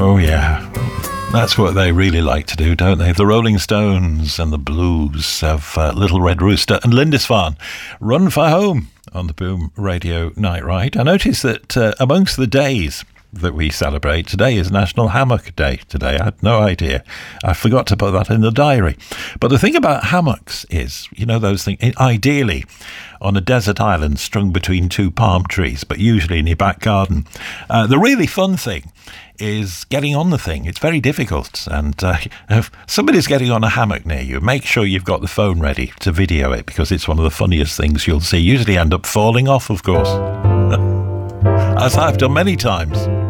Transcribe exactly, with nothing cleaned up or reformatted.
Oh, yeah. That's what they really like to do, don't they? The Rolling Stones and the Blues of uh, Little Red Rooster and Lindisfarne. Run for Home on the Boom Radio Night Ride. I noticed that uh, amongst the days that we celebrate, today is National Hammock Day today. I had no idea. I forgot to put that in the diary. But the thing about hammocks is, you know, those things, ideally on a desert island strung between two palm trees, but usually in your back garden. Uh, the really fun thing is getting on the thing. It's very difficult. And uh, if somebody's getting on a hammock near you, make sure you've got the phone ready to video it, because it's one of the funniest things you'll see. Usually end up falling off, of course, as I've done many times.